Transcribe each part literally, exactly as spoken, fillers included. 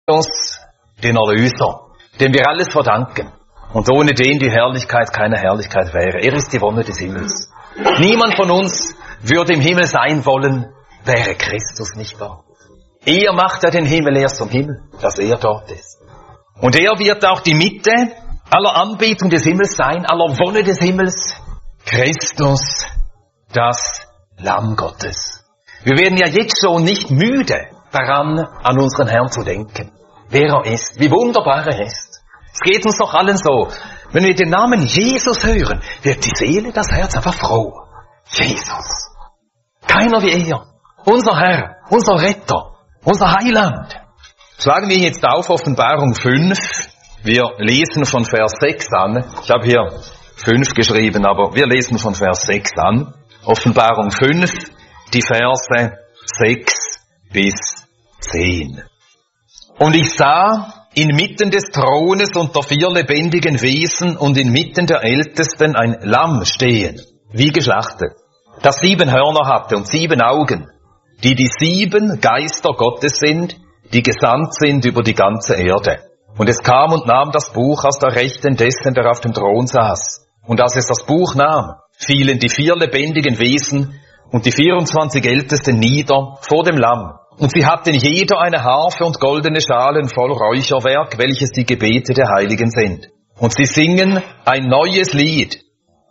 uns den Erlöser, dem wir alles verdanken und ohne den die Herrlichkeit keine Herrlichkeit wäre. Er ist die Wonne des Himmels. Niemand von uns würde im Himmel sein wollen, wäre Christus nicht dort. Er macht ja den Himmel erst zum Himmel, dass er dort ist. Und er wird auch die Mitte aller Anbetung des Himmels sein, aller Wonne des Himmels. Christus, das Lamm Gottes. Wir werden ja jetzt schon nicht müde daran, an unseren Herrn zu denken. Wer er ist, wie wunderbar er ist. Es geht uns doch allen so. Wenn wir den Namen Jesus hören, wird die Seele, das Herz einfach froh. Jesus. Keiner wie er. Unser Herr, unser Retter, unser Heiland. Schlagen wir jetzt auf Offenbarung fünf. Wir lesen von Vers sechs an. Ich habe hier fünf geschrieben, aber wir lesen von Vers sechs an. Offenbarung fünf, die Verse sechs bis zehn. Und ich sah inmitten des Thrones unter vier lebendigen Wesen und inmitten der Ältesten ein Lamm stehen, wie geschlachtet, das sieben Hörner hatte und sieben Augen, die die sieben Geister Gottes sind, die gesandt sind über die ganze Erde. Und es kam und nahm das Buch aus der Rechten dessen, der auf dem Thron saß. Und als es das Buch nahm, fielen die vier lebendigen Wesen und die vierundzwanzig Ältesten nieder vor dem Lamm. Und sie hatten jeder eine Harfe und goldene Schalen voll Räucherwerk, welches die Gebete der Heiligen sind. Und sie singen ein neues Lied.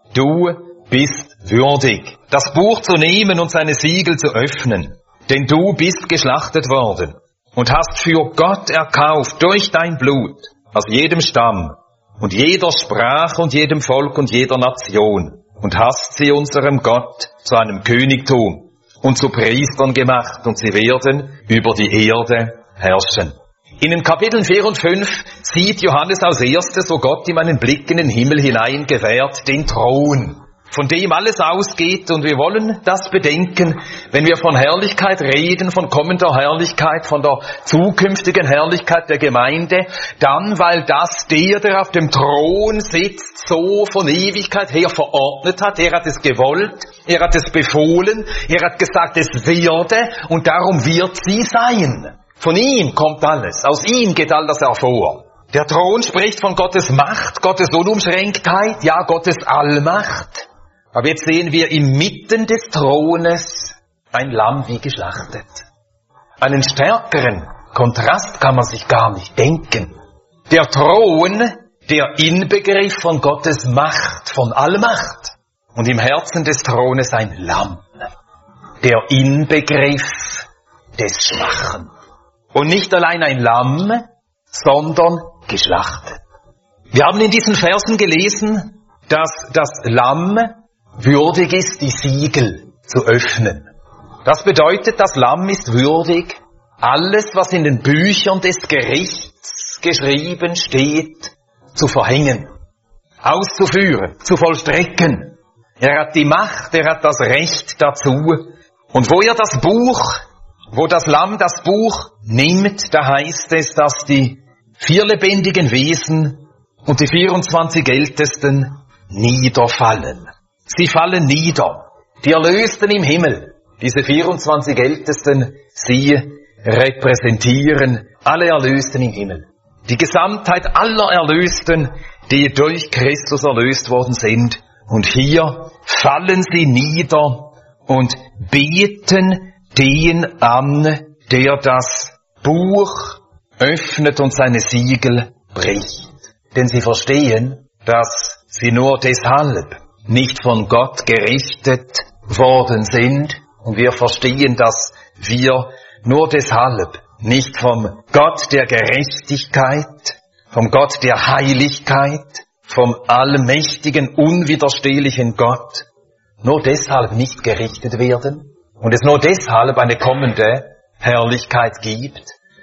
Du bist würdig, das Buch zu nehmen und seine Siegel zu öffnen. Denn du bist geschlachtet worden und hast für Gott erkauft durch dein Blut aus jedem Stamm und jeder Sprache und jedem Volk und jeder Nation und hast sie unserem Gott zu einem Königtum und zu Priestern gemacht und sie werden über die Erde herrschen. In den Kapiteln vier und fünf sieht Johannes als erstes, wo Gott ihm einen Blick in den Himmel hinein gewährt, den Thron, von dem alles ausgeht, und wir wollen das bedenken, wenn wir von Herrlichkeit reden, von kommender Herrlichkeit, von der zukünftigen Herrlichkeit der Gemeinde, dann, weil das der, der auf dem Thron sitzt, so von Ewigkeit her verordnet hat. Er hat es gewollt, er hat es befohlen, er hat gesagt, es werde, und darum wird sie sein. Von ihm kommt alles, aus ihm geht all das hervor. Der Thron spricht von Gottes Macht, Gottes Unumschränktheit, ja, Gottes Allmacht. Aber jetzt sehen wir inmitten des Thrones ein Lamm wie geschlachtet. Einen stärkeren Kontrast kann man sich gar nicht denken. Der Thron, der Inbegriff von Gottes Macht, von Allmacht. Und im Herzen des Thrones ein Lamm. Der Inbegriff des Schwachen. Und nicht allein ein Lamm, sondern geschlachtet. Wir haben in diesen Versen gelesen, dass das Lamm würdig ist, die Siegel zu öffnen. Das bedeutet, das Lamm ist würdig, alles, was in den Büchern des Gerichts geschrieben steht, zu verhängen, auszuführen, zu vollstrecken. Er hat die Macht, er hat das Recht dazu. Und wo er das Buch, wo das Lamm das Buch nimmt, da heißt es, dass die vier lebendigen Wesen und die vierundzwanzig Ältesten niederfallen. Sie fallen nieder. Die Erlösten im Himmel, diese vierundzwanzig Ältesten, sie repräsentieren alle Erlösten im Himmel. Die Gesamtheit aller Erlösten, die durch Christus erlöst worden sind. Und hier fallen sie nieder und beten den an, der das Buch öffnet und seine Siegel bricht. Denn sie verstehen, dass sie nur deshalb nicht von Gott gerichtet worden sind. Und wir verstehen, dass wir nur deshalb nicht vom Gott der Gerechtigkeit, vom Gott der Heiligkeit, vom allmächtigen, unwiderstehlichen Gott, nur deshalb nicht gerichtet werden und es nur deshalb eine kommende Herrlichkeit gibt,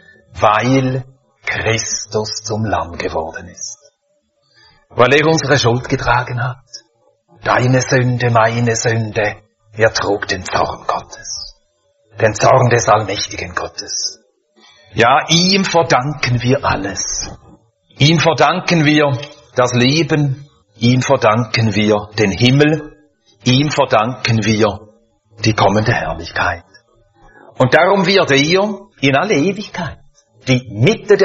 weil Christus zum Lamm geworden ist. Weil er unsere Schuld getragen hat. Deine Sünde, meine Sünde, er trug den Zorn Gottes. Den Zorn des allmächtigen Gottes. Ja, ihm verdanken wir alles. Ihm verdanken wir das Leben, ihm verdanken wir den Himmel, ihm verdanken wir die kommende Herrlichkeit. Und darum wird er in alle Ewigkeit die Mitte der